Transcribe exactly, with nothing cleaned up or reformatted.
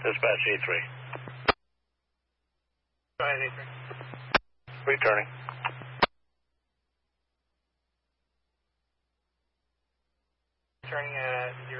Dispatch E three. Go ahead, E three. Returning. Returning at